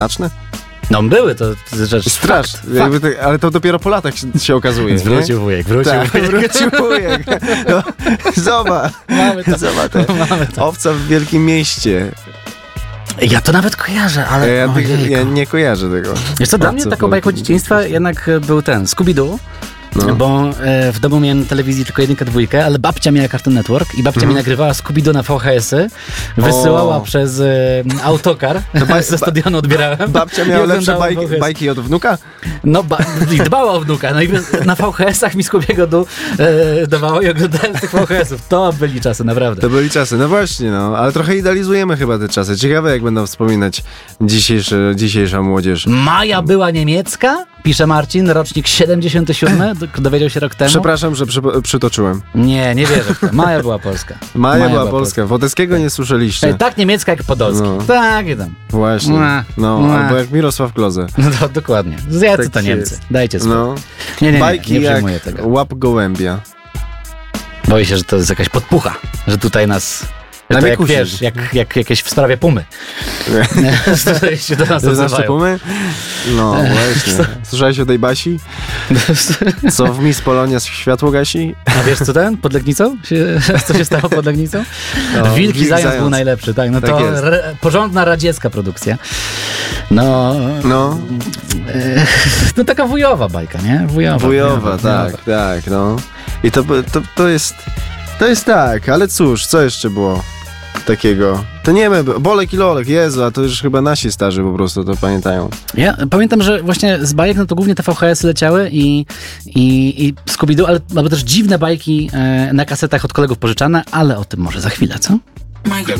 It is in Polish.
znaczne? No były, to rzecz Straszne. fakt. Ale to dopiero po latach się okazuje. Więc wrócił wujek. Wrócił wujek. No, zobacz. Mamy to. Zobacz. Mamy to. Owca w wielkim mieście. Ja to nawet kojarzę, ale... Ja nie kojarzę tego. Wiesz co, dla Owca mnie w taką bajką wielkim dzieciństwa jednak był ten Scooby-Doo. No. Bo w domu miałem telewizji tylko 1, 2, ale babcia miała Cartoon Network i babcia mi nagrywała Scooby-Doo na VHS-y, wysyłała przez autokar, ze stadionu odbierałem. Babcia miała lepsze bajki od wnuka? No, i dbała o wnuka. No i na VHS-ach mi Scooby'ego dawało i oglądałem tych VHS-ów. To byli czasy, naprawdę. To byli czasy, no właśnie, no. Ale trochę idealizujemy chyba te czasy. Ciekawe, jak będą wspominać dzisiejsza młodzież. Maja była niemiecka, pisze Marcin, rocznik 77, dowiedział się rok temu. Przepraszam, że przytoczyłem. Nie wierzę w to. Maja była polska. Maja była polska. Wodeckiego nie słyszeliście. Tak niemiecka jak Podolski. No. Tak i tam. Właśnie. Albo jak Mirosław Kloze. No to, dokładnie. Jacy Tak to Niemcy. jest. Dajcie spokój. No. Nie Bajki przyjmuję jak tego. Łap gołębia. Boję się, że to jest jakaś podpucha, że tutaj nas... Na To mnie jak kusi. wiesz, jak jakieś w sprawie Pumy. Tutaj się do nas To znaczy odzywają. Pumy? No właśnie. Słyszałeś o tej Basi? Co w Miss Polonia światło gasi? A wiesz co Pod Legnicą? Co się stało pod Legnicą? No, Wilki Zając był najlepszy, tak. No Tak to jest. porządna radziecka produkcja. No No, taka wujowa bajka, nie? wujowa, tak, no. I to jest tak, ale cóż, co jeszcze było takiego? To nie wiem, Bolek i Lolek, Jezu, a to już chyba nasi starzy po prostu to pamiętają. Ja pamiętam, że właśnie z bajek, no to głównie te VHS leciały i Scooby-Doo, albo też dziwne bajki na kasetach od kolegów pożyczane, ale o tym może za chwilę, co?